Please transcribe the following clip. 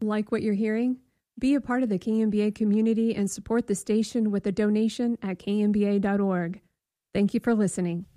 Like what you're hearing? Be a part of the KMBA community and support the station with a donation at kmba.org. Thank you for listening.